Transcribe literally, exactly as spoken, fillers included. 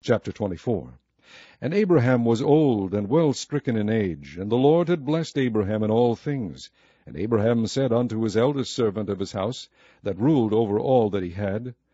Chapter twenty-four. And Abraham was old and well stricken in age, and the Lord had blessed Abraham in all things. And Abraham said unto his eldest servant of his house, that ruled over all that he had,